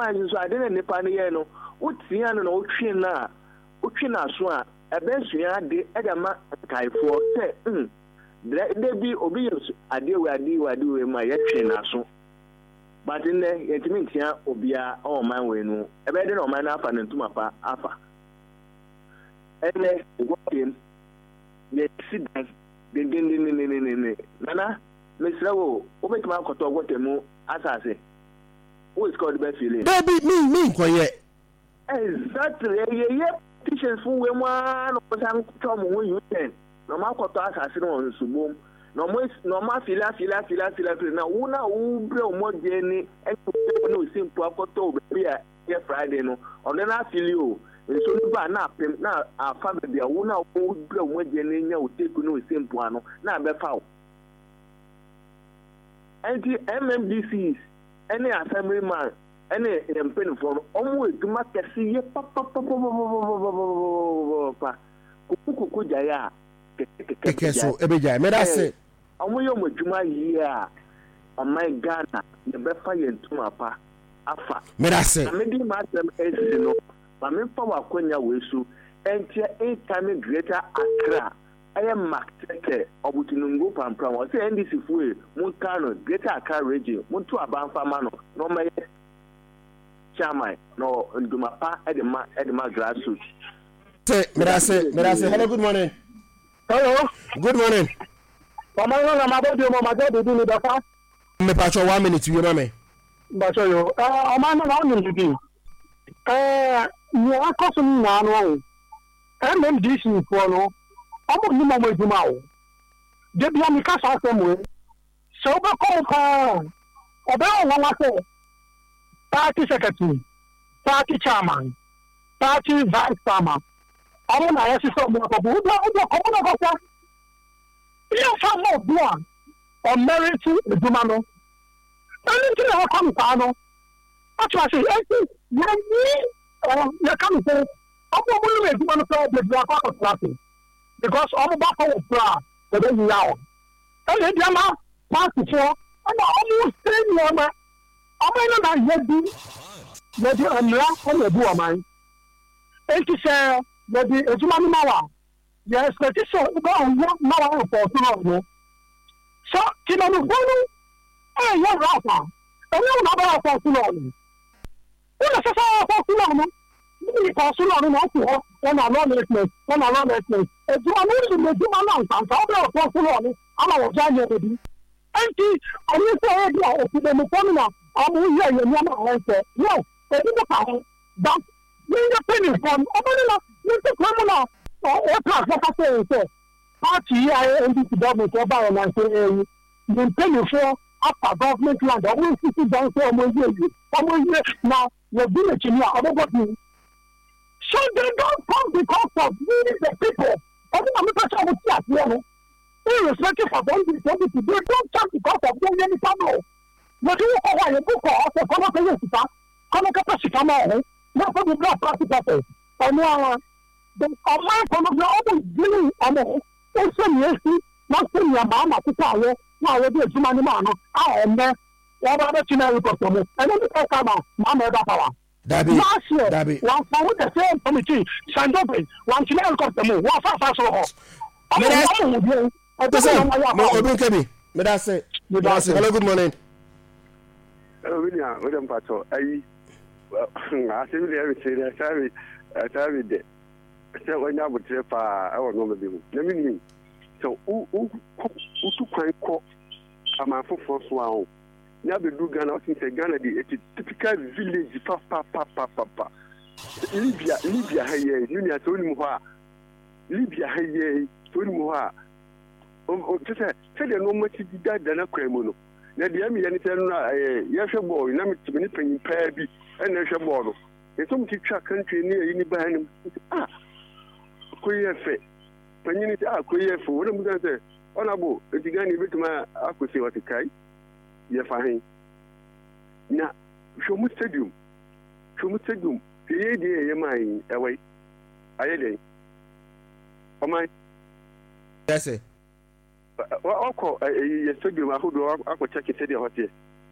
wine so ade na nipa ne ye no wotia no na wotwe na wotwe na so a ebesua de edama kaifo se de bi obi ade we ma ye twe na so but in the yetimintia obia o man we no ebe de no man afa na ntuma pa afa ene gwodin ye sidan den nana mesrawo obetuma akoto gwotemu asase who is called best feeling baby me nkoye exactly ye teachers fu we ma no san chomo wo uten no ma akoto asase no nsubom no ma fila na una ubre omoje ni eno no simple akoto be ya Friday no on na fili o so ni ba na pem na afa be dia una ubre omoje ni nya oteku no simple ano na be fa o anti MMDCs any assemblyman any campaign for omo eduma kesi ye papa kuku jaya kekeso ebeja me da se omoyo modwuma yi a my Ghana the befa yentuma pa afa me da se na me di ma sem esi no ma me fa wakonya wesu entia time greater Accra I am marketed obutunungu pampram o say NDC fuwe mun Kano greater Accra region mun to abanfa ma no me chairman no nduma pa edema grassroots say me da se hello good morning. Hello. Good morning. Mama na mabodi mo majo du ni dofa. Me pa cho 1 minute you know me. Ba cho yo. Oma na ni bi. Ni akoso ni na no. MMDC for no. Omo ni mo ejuma o. De bia mi ka sa semwe. So ba ko pa. Oba o wa se. Party secretary, party chairman, party vice chairman. Omo na yesi so mo ko bu do ko na ko sa. Iya fa mo bua. O merit ejuma no. Anything that comes down, actually, I think you come say, I'm going to do the black of clapping because I'm about to fly the way you are. And then, Yama, pass before, and I almost saying, Yama, I'm not yet do, maybe I'm not on the do of mine. And to say, maybe a Jumani, yes, but it's so now for tomorrow. So, Timon, eh, you're right. And you know about Fulani. What is a Fulani? You call Fulani not to on a lawlessness, If you are moving the human and talk Fulani, I'm a January. And I used to have the Mufamina, I'm here, you never answer. Yes, they did the power. But when the penny from Omanilla, Mr. Criminal, or class, what I say, party, I ended the government of Baron and say, you pay for. After government land, I will sit down for a year. Now, you're doing it in your other body. So they don't come because of the people. I think I'm not sure what you are. Irrespective of them, they don't come because of them any problem. But you know why you book off the Conocata, Conocata, not for the black party people. And now, the online from the always dealing on it. Also, yes, not saying your mama to tell you. Now we do Jumani man. What about the China customer? And then the customer, Mama Power. Last year, one for the same committee, Sandope, one China customer, one fast hello, good morning. William Pato, I really everything. I tell you, so when I would say, I will not be. Let me. So, who can call a man for first one? Now, the do Ghana, since Ghana, the typical village, papa. Libya, hey, Junior, told him why. Libya, hey, told him why. Oh, just say the no much did that than a criminal. Now, the enemy, anything, yes, a boy, number to be paying Pabby, and there's a bottle. There's some teacher country near any behind him. Ah, queer face. Penny queer for what I'm going to say. Honorable, if you can't even my accuracy what the kai, you're fine. Now, show me stadium. The idea, mine away. I did. Oh, my. Yes, sir. I'll call a stadium. I would check it. Say the hotel.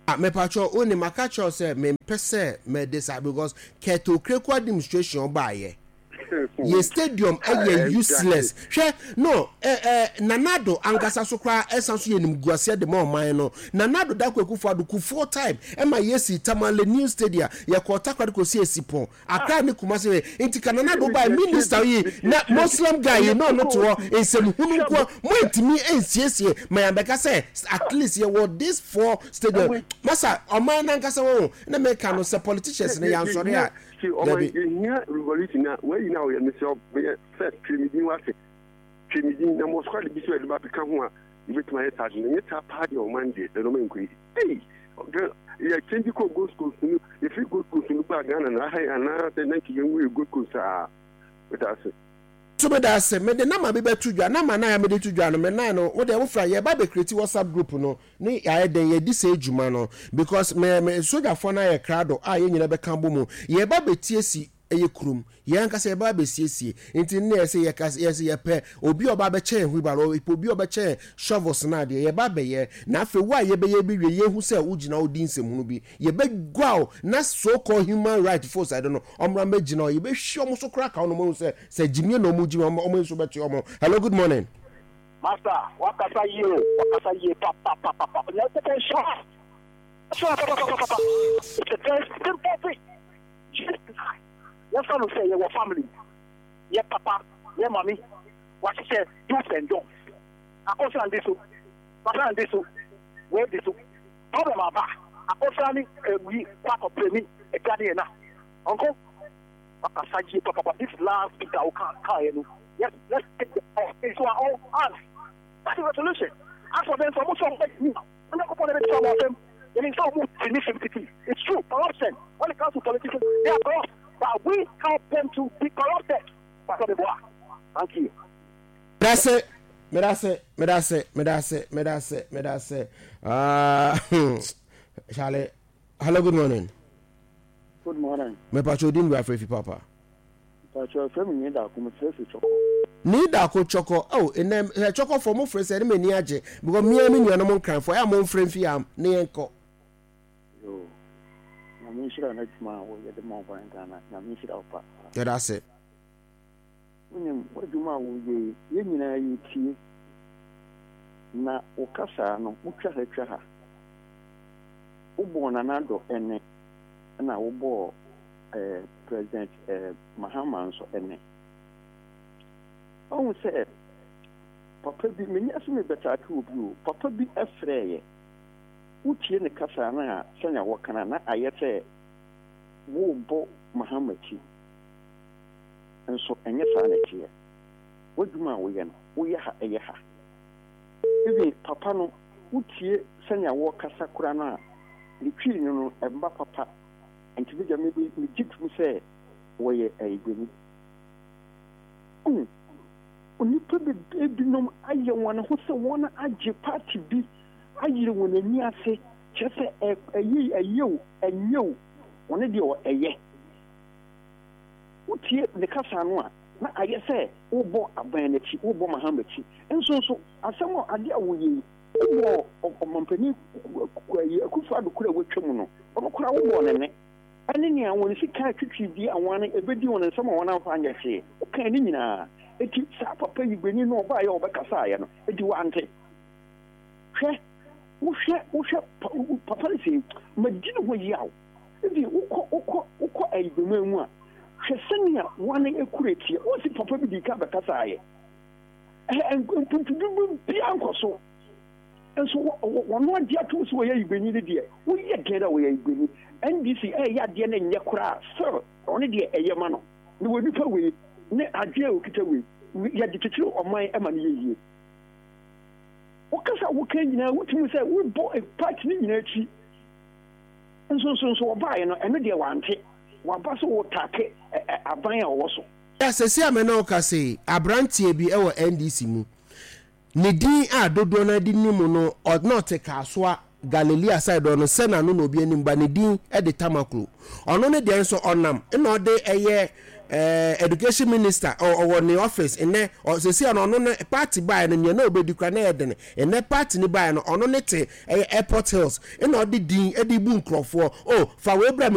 me pacho oni makacho say me pese me decide because keto kreko administration ba ye ye stadium useless no nanado angasa so kra esanso ye nimguase de mo man no nanado da kwakufa do ku 4 time e ma yesi tamale new stadium ye ko takwade ko si esipon akra ne kuma se enti kananado ba minister yi na muslim guy you know not to ensem hunu ko mo entimi ensiesie ma ya beka say at least ye what this 4 stadium masa o man angasa wo na make no say politicians ne yan sori a see o man here revolution na where you now you say first trimidin wa say trimidin na mo squad bi so e ba pika ho a bit my touch ni ta party on Monday the no man ko hey ya change ko go school you if you go school ba Ghana na ha na the nanki you go school sa with us so me da say me de na ma be betudwa na ma na ya me de tudwa no me na no wo de wo fra ye ba be create WhatsApp group no ni ya den ye di say ejuma no because me soldier for na ye crowd a ye nyina be kan bo mu ye ba be tiesi eye krum ye anka say ba be siesie enti na say ye ka ye say ye pe obi oba be chen hu baro obi oba chen shovels na de ye ba be ye na afi wa ye be ye bi we ye hu say ugina odi nsem hu bi ye be gwa na so called human right force I don't know omra megina ye be hwe omo so kra ka no mo say jimie no mo jima omo so be ti omo. Hello, good morning master wakasa ye papa na take a shot papa it's the first simple thing. Let's say your family, your papa, your mommy, what she says, do's and don'ts. I also and this, papa and this, where this, problem about. I also we part of me, a guardian. Uncle, papa, this last bit I can't. Yes, let's take the into our own hands. That's the resolution. As for them, for most of them, I'm not going to tell them. It's true, corruption. When it comes to politicians, they are corrupt. But we help them to be corrupted. Thank you. Medase. Charlie, hello, good morning. Good morning. Me pacho din wa frefi papa. Pacho femi ni da ko me frefi choko. Ni da ko choko. Oh, enem choko for mo fresh e me ni age because me no mo kan for ya mo frefi am ne enko. Yo. Na me shira na tuma wo ye de mo ban Ghana. Na me shira opa. That's it. Unim waduma wo ye nyina yi tie. Na okasa no mutwa ha. Ubo na nado ene na ubo President Mahama nso ene. On say papa bi menya so me beta ka obi o papa bi afreye utie ne kasa na sanya wakana na ayete wo bo Mahama chi nso enye sa na chi waduma wo ye no wo ye ha eye ha ebi papa no utie sanya wakasa kura na litwi no emba papa enti bi jame bi jitu se wo ye aigweni onipa bi nom aye wona ho se wona age party bi ayire wona ni ase chese ayew enyew wona de o eye utie ne kasa no a na aye se wo bo aban na chi wo bo Mahama chi enso asemo ade a wo ye wo omompani akufa do kura wotwam no ono kura wo bo ne ani ni awon sika twitwi di awon ebedi won nsema won afa anyase kan ni nyina eti sa papa yigbeni no ba ya obekasa ya no edi wante hwe papa si magine ho yawo edi uko ayigbemu mu a hwe senia won ekureti o si papa bi di ka bekasa ya mpuntudu bi ankoso enso won odi ato so ya yigbeni de wo ye gera wo ya yigbeni NDC ya de na nye kura so oni de eyema no ni wodi pa we ne ade o kita we ya de titiri oman ema ne yeye o kasa wo kan nyina wotumi say we bo a party ni nyina chi nso obaye no eno de wante waba so wo take aban a wo so ya sesi amena o kase abrantie bi e wo NDC mu ne din a dodo na di nimu no odnote kasoa Galilea side on sena no obi anim ba ne din e de tamakro ono ne de nso onam e no de eye education minister or the office in there or say on party buy and you know be declare in that party ni buy on it airport hills and all the din Eddie Boom for for